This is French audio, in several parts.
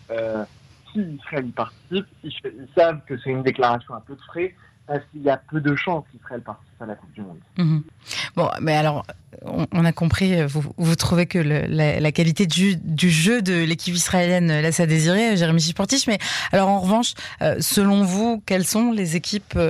si Israël y participe, ils savent que c'est une déclaration à peu de frais, parce qu'il y a peu de chances qu'Israël participe à la Coupe du Monde. Mmh. Bon, mais alors, on a compris, vous trouvez que la qualité du jeu de l'équipe israélienne laisse à désirer, Jérémy Chiportich, mais alors en revanche, selon vous, quelles sont les équipes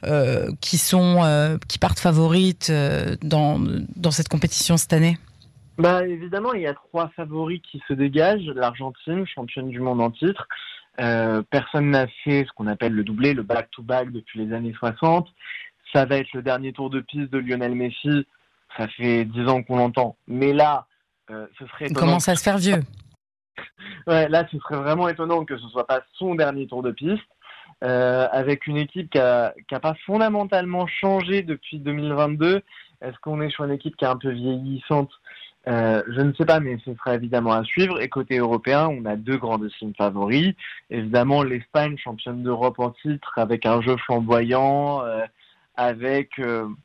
qui partent favorites dans cette compétition cette année ? Évidemment, il y a 3 favoris qui se dégagent. L'Argentine, championne du monde en titre. Personne n'a fait ce qu'on appelle le doublé, le back-to-back depuis les années 60. Ça va être le dernier tour de piste de Lionel Messi. Ça fait 10 ans qu'on l'entend. Mais là, ce serait étonnant. Il commence à se faire vieux. Ouais, là, ce serait vraiment étonnant que ce soit pas son dernier tour de piste. Avec une équipe qui a pas fondamentalement changé depuis 2022. Est-ce qu'on est sur une équipe qui est un peu vieillissante ? Je ne sais pas, mais ce sera évidemment à suivre. Et côté européen, on a 2 grandissimes favoris. Évidemment, l'Espagne, championne d'Europe en titre, avec un jeu flamboyant, avec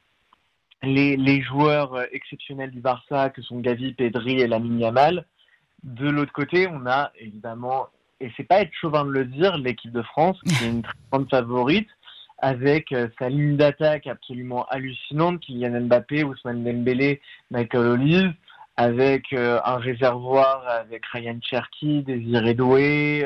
les joueurs exceptionnels du Barça, que sont Gavi, Pedri et Lamine Yamal. De l'autre côté, on a évidemment, et c'est pas être chauvin de le dire, l'équipe de France, qui est une très grande favorite, avec sa ligne d'attaque absolument hallucinante, Kylian Mbappé, Ousmane Dembélé, Michael Olise, avec un réservoir avec Ryan Cherki, Désiré Doué,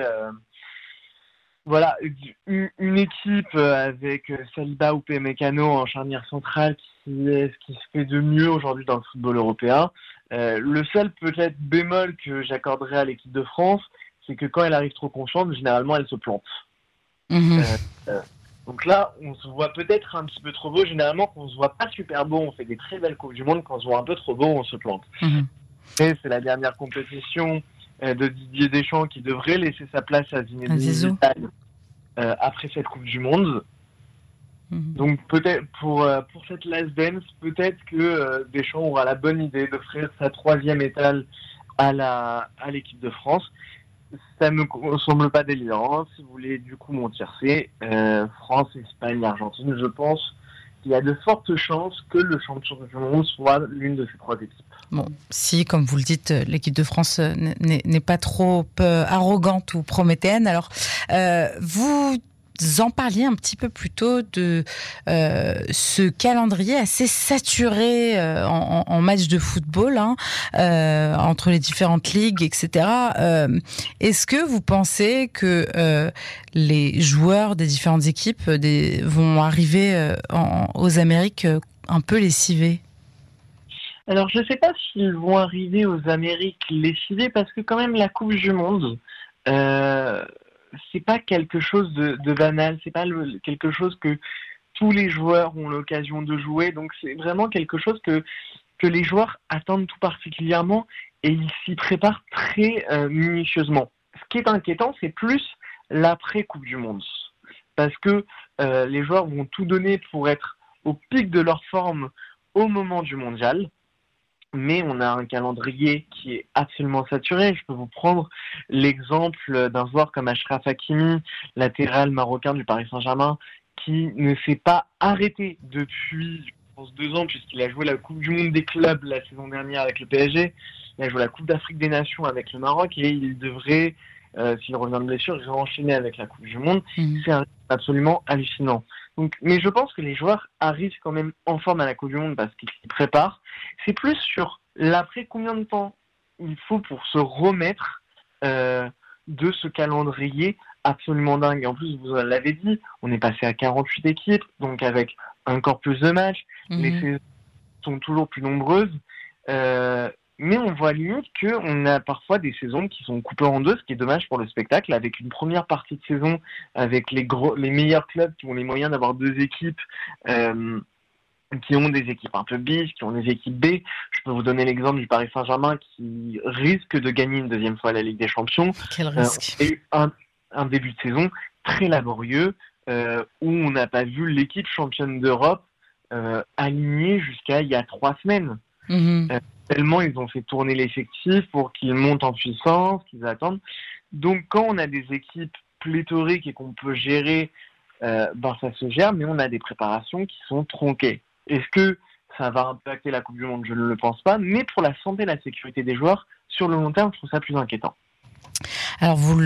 voilà, une équipe avec Saliba ou Upamecano en charnière centrale qui est ce qui se fait de mieux aujourd'hui dans le football européen. Le seul peut-être bémol que j'accorderais à l'équipe de France, c'est que quand elle arrive trop confiante, généralement elle se plante. Mmh. Donc là, on se voit peut-être un petit peu trop beau. Généralement, quand on se voit pas super beau, on fait des très belles Coupes du Monde. Quand on se voit un peu trop beau, on se plante. Mmh. Et c'est la dernière compétition de Didier Deschamps qui devrait laisser sa place à Zinedine Zidane après cette Coupe du Monde. Mmh. Donc peut-être pour cette last dance, peut-être que Deschamps aura la bonne idée d'offrir sa 3e étale à l'équipe de France. Ça me semble pas délirant. Si vous voulez du coup mon tiercé, France, Espagne, Argentine, je pense qu'il y a de fortes chances que le champion du monde soit l'une de ces 3 équipes. Bon, si, comme vous le dites, l'équipe de France n'est pas trop arrogante ou prométhéenne, alors vous en parliez un petit peu plus tôt de ce calendrier assez saturé en matchs de football, entre les différentes ligues, etc. Est-ce que vous pensez que les joueurs des différentes équipes vont arriver aux Amériques un peu lessivés ? Alors, je ne sais pas s'ils vont arriver aux Amériques lessivés, parce que quand même, la Coupe du Monde, c'est pas quelque chose de banal, c'est pas quelque chose que tous les joueurs ont l'occasion de jouer, donc c'est vraiment quelque chose que les joueurs attendent tout particulièrement, et ils s'y préparent très minutieusement. Ce qui est inquiétant, c'est plus l'après-Coupe du Monde, parce que les joueurs vont tout donner pour être au pic de leur forme au moment du mondial. Mais on a un calendrier qui est absolument saturé. Je peux vous prendre l'exemple d'un joueur comme Achraf Hakimi, latéral marocain du Paris Saint-Germain, qui ne s'est pas arrêté depuis, je pense, 2 ans, puisqu'il a joué la Coupe du Monde des clubs la saison dernière avec le PSG. Il a joué la Coupe d'Afrique des Nations avec le Maroc, et il devrait, s'il revient de blessure, enchaîner avec la Coupe du Monde. Mmh. C'est absolument hallucinant. Donc, mais je pense que les joueurs arrivent quand même en forme à la Coupe du Monde parce qu'ils s'y préparent. C'est plus sur l'après, combien de temps il faut pour se remettre de ce calendrier absolument dingue. Et en plus, vous l'avez dit, on est passé à 48 équipes, donc avec encore plus de matchs. Mmh. Les saisons sont toujours plus nombreuses. Mais on voit limite qu'on a parfois des saisons qui sont coupées en 2, ce qui est dommage pour le spectacle, avec une première partie de saison, avec les meilleurs clubs qui ont les moyens d'avoir 2 équipes, qui ont des équipes un peu bis, qui ont des équipes B. Je peux vous donner l'exemple du Paris Saint-Germain qui risque de gagner une 2e fois la Ligue des Champions. Quel risque. Et un début de saison très laborieux, où on n'a pas vu l'équipe championne d'Europe alignée jusqu'à il y a 3 semaines. Mmh. Tellement ils ont fait tourner l'effectif pour qu'ils montent en puissance, qu'ils attendent. Donc quand on a des équipes pléthoriques et qu'on peut gérer, ça se gère, mais on a des préparations qui sont tronquées. Est-ce que ça va impacter la Coupe du Monde ? Je ne le pense pas, mais pour la santé et la sécurité des joueurs, sur le long terme, je trouve ça plus inquiétant. Alors vous